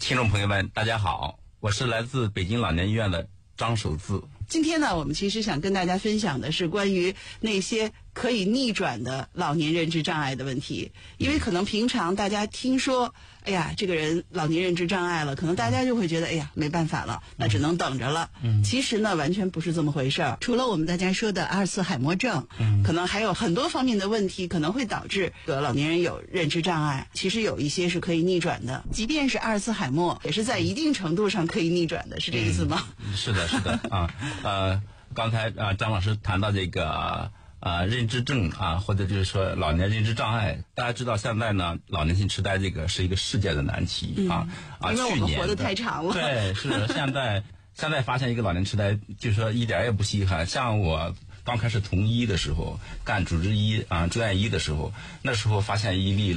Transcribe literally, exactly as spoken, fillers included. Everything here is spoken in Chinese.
听众朋友们，大家好，我是来自北京老年医院的张守志。 今天呢，我们其实想跟大家分享的是关于那些可以逆转的老年认知障碍的问题。因为可能平常大家听说，哎呀，这个人老年认知障碍了，可能大家就会觉得，哎呀，没办法了，那只能等着了。嗯，其实呢，完全不是这么回事儿。除了我们大家说的阿尔茨海默症，嗯，可能还有很多方面的问题可能会导致这个老年人有认知障碍。其实有一些是可以逆转的，即便是阿尔茨海默，也是在一定程度上可以逆转的，是这意思吗？ 嗯、是的，是的啊。呃，刚才啊、呃，张老师谈到这个啊、呃、认知症啊，或者就是说老年认知障碍，大家知道现在呢，老年性痴呆这个是一个世界的难题、嗯、啊啊， 因为我们活得太长了。 对，是现在现在发现一个老年痴呆，就是说一点也不稀罕。像我刚开始从医的时候，干主治医啊住院医的时候，那时候发现一例。